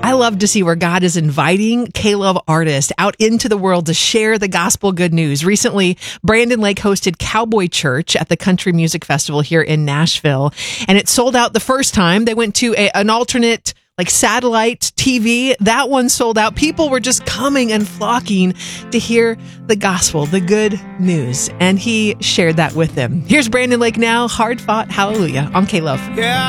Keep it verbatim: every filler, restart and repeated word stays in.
I love to see where God is inviting K-Love artists out into the world to share the gospel good news. Recently, Brandon Lake hosted Cowboy Church at the Country Music Festival here in Nashville, and it sold out the first time. They went to a, an alternate like satellite T V. That one sold out. People were just coming and flocking to hear the gospel, the good news. And he shared that with them. Here's Brandon Lake now, Hard Fought Hallelujah on K-Love. Yeah.